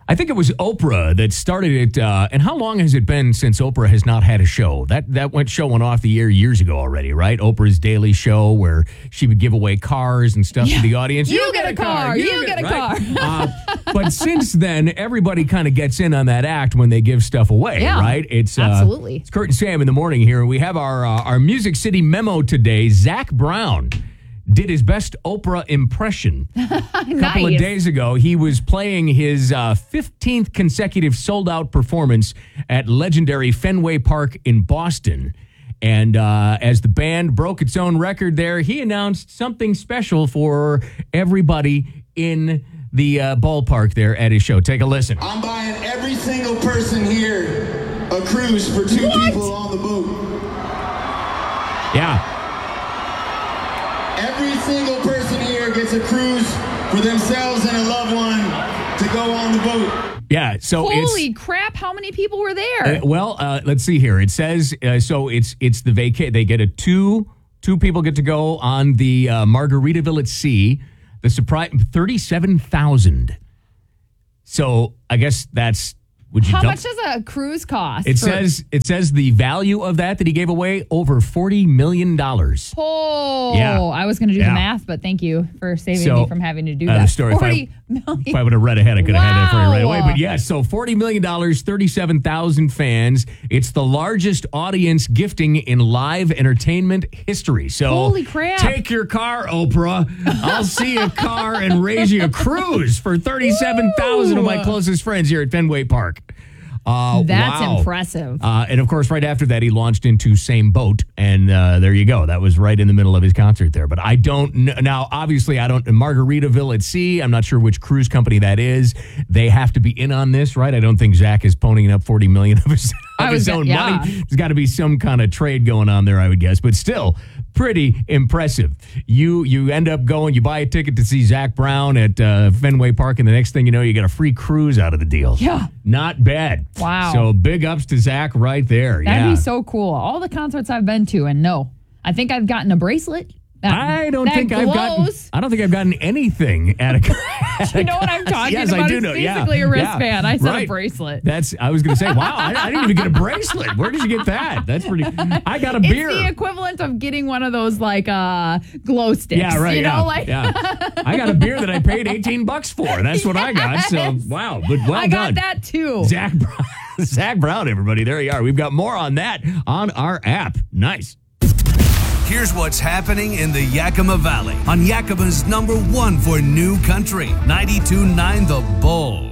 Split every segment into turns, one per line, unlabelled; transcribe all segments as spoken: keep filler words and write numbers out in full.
I think it was Oprah that started it. Uh, and how long has it been since Oprah has not had a show? That that went showing off the air years ago already, right? Oprah's Daily Show, where she would give away cars and stuff yeah. to the audience.
You, you get, get a car. car. You, you get, get a right?
car. uh, but since then, everybody kind of gets in on that act when they give stuff away,
yeah,
right? It's uh,
absolutely.
It's Kurt and Sam in the morning here. We have our uh, our Music City memo today. Zach Brown did his best Oprah impression. A couple
nice.
of days ago, he was playing his uh, fifteenth consecutive sold-out performance at legendary Fenway Park in Boston. And uh, as the band broke its own record there, he announced something special for everybody in the uh, ballpark there at his show. Take a listen.
I'm buying every single person here a cruise for two what? people on the boat.
Yeah.
Every single person here gets a cruise for themselves and a loved one to go on the boat.
Yeah, so
holy
it's,
crap! How many people were there?
Uh, well, uh, let's see here. It says uh, so. It's it's the vacay. They get a two two people get to go on the uh, Margaritaville at Sea. The surprise thirty-seven thousand. So I guess that's. Would you
How
dump?
much does a cruise cost?
It
for-
says it says the value of that that he gave away over forty million dollars.
Oh,
yeah.
I was going to do
yeah.
the math, but thank you for saving
so,
me from having to do
uh,
that.
The story,
forty
if I,
million.
If I would have read ahead, I could have
wow.
had that for you right away. But yeah, so forty million dollars, thirty-seven thousand fans. It's the largest audience gifting in live entertainment history. So
holy crap.
Take your car, Oprah. I'll see a car and raise you a cruise for thirty-seven thousand of my closest friends here at Fenway Park. Uh,
That's
wow.
impressive.
Uh, and of course, right after that, he launched into Same Boat. And uh, there you go. That was right in the middle of his concert there. But I don't know. Now, obviously, I don't. Margaritaville at Sea. I'm not sure which cruise company that is. They have to be in on this, right? I don't think Zach is ponying up forty million dollars of his, of his own
yeah.
money. There's got to be some kind of trade going on there, I would guess. But still, pretty impressive. You you end up going, you buy a ticket to see Zach Brown at uh, Fenway Park, and the next thing you know, you get a free cruise out of the deal.
Yeah.
Not bad.
Wow.
So big ups to Zach right there.
That'd
yeah.
be so cool. All the concerts I've been to, and no, I think I've gotten a bracelet. That,
I don't
that
think
glows.
I've gotten. I don't think I've gotten anything at a. At
you know what I'm talking
yes,
about?
I do
It's
know.
basically
yeah,
a wristband.
yeah,
I said
right.
a bracelet.
That's. I was going to say, wow, I, I didn't even get a bracelet. Where did you get that? That's pretty. I got a
it's
beer.
It's the equivalent of getting one of those like uh, glow sticks.
Yeah, right.
You
yeah,
know, like
yeah. I got a beer that I paid eighteen bucks for. That's what yes. I got. So wow, but well
I
done.
got that too.
Zach Brown, Zach Brown, everybody. There you are. We've got more on that on our app. Nice.
Here's what's happening in the Yakima Valley on Yakima's number one for new country, ninety-two point nine The Bull.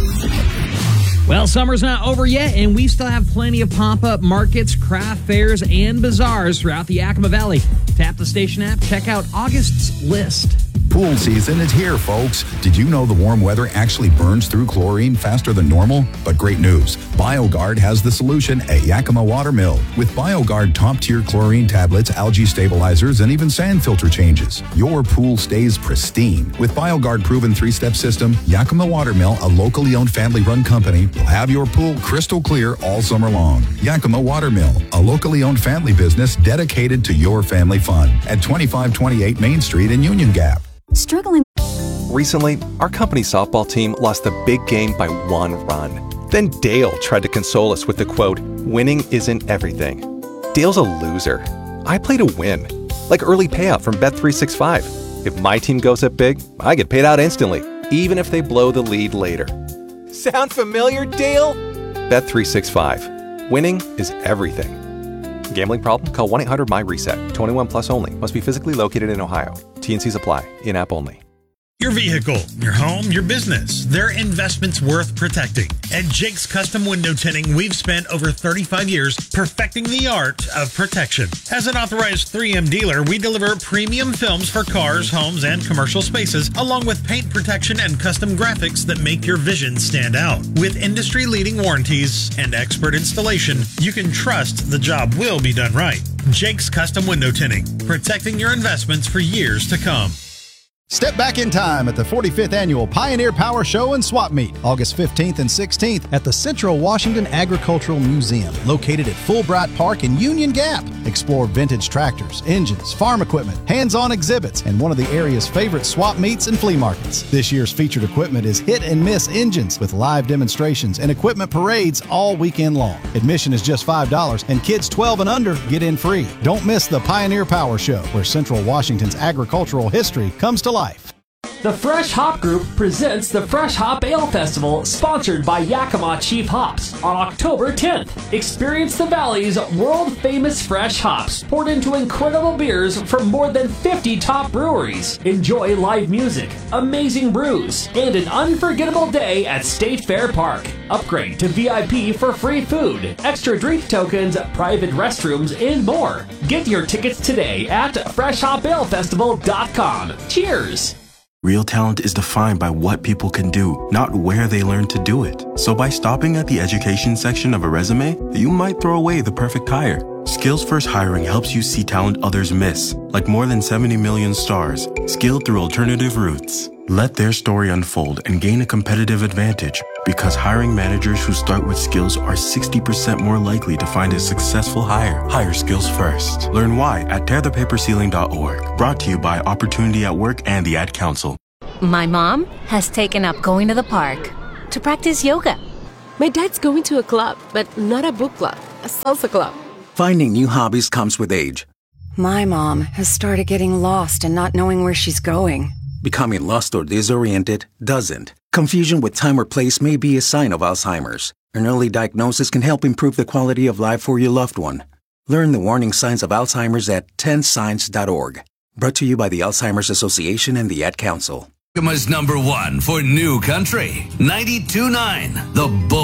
Well, summer's not over yet, and we still have plenty of pop-up markets, craft fairs, and bazaars throughout the Yakima Valley. Tap the station app, check out August's list.
Pool season is here, folks. Did you know the warm weather actually burns through chlorine faster than normal? But great news. BioGuard has the solution at Yakima Watermill. With BioGuard top-tier chlorine tablets, algae stabilizers, and even sand filter changes, your pool stays pristine. With BioGuard proven three-step system, Yakima Watermill, a locally owned family-run company, will have your pool crystal clear all summer long. Yakima Watermill, a locally owned family business dedicated to your family fun at twenty-five twenty-eight Main Street in Union Gap.
Struggling. Recently, our company softball team lost the big game by one run. Then Dale tried to console us with the quote, "Winning isn't everything." Dale's a loser. I play to win. Like early payout from Bet three sixty-five. If my team goes up big, I get paid out instantly, even if they blow the lead later. Sound familiar, Dale? Bet three sixty-five. Winning is everything. Gambling problem? Call one eight hundred M Y reset. twenty-one plus only. Must be physically located in Ohio. T N Cs apply. In-app only.
Your vehicle, your home, your business, they're investments worth protecting. At Jake's Custom Window Tinting, we've spent over thirty-five years perfecting the art of protection. As an authorized three M dealer, we deliver premium films for cars, homes, and commercial spaces, along with paint protection and custom graphics that make your vision stand out. With industry-leading warranties and expert installation, you can trust the job will be done right. Jake's Custom Window Tinting, protecting your investments for years to come.
Step back in time at the forty-fifth Annual Pioneer Power Show and Swap Meet, August fifteenth and sixteenth at the Central Washington Agricultural Museum, located at Fulbright Park in Union Gap. Explore vintage tractors, engines, farm equipment, hands-on exhibits, and one of the area's favorite swap meets and flea markets. This year's featured equipment is hit and miss engines with live demonstrations and equipment parades all weekend long. Admission is just five dollars, and kids twelve and under get in free. Don't miss the Pioneer Power Show, where Central Washington's agricultural history comes to life.
The Fresh Hop Group presents the Fresh Hop Ale Festival, sponsored by Yakima Chief Hops, on October tenth. Experience the Valley's world-famous fresh hops, poured into incredible beers from more than fifty top breweries. Enjoy live music, amazing brews, and an unforgettable day at State Fair Park. Upgrade to V I P for free food, extra drink tokens, private restrooms, and more. Get your tickets today at fresh hop ale festival dot com. Cheers!
Real talent is defined by what people can do, not where they learn to do it. So by stopping at the education section of a resume, you might throw away the perfect hire. Skills First Hiring helps you see talent others miss, like more than seventy million stars, skilled through alternative routes. Let their story unfold and gain a competitive advantage, because hiring managers who start with skills are sixty percent more likely to find a successful hire. Hire skills first. Learn why at tear the paper ceiling dot org. Brought to you by Opportunity at Work and the Ad Council.
My mom has taken up going to the park to practice yoga.
My dad's going to a club, but not a book club, a salsa club.
Finding new hobbies comes with age.
My mom has started getting lost and not knowing where she's going.
Becoming lost or disoriented doesn't. Confusion with time or place may be a sign of Alzheimer's. An early diagnosis can help improve the quality of life for your loved one. Learn the warning signs of Alzheimer's at ten signs dot org. Brought to you by the Alzheimer's Association and the Ad Council.
Yakima's number one for new country, ninety-two point nine The Bull.